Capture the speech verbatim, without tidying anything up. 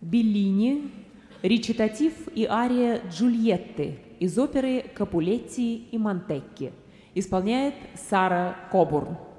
Беллини, речитатив и ария Джульетты из оперы Капулетти и Монтекки. Исполняет Сара Кобурн.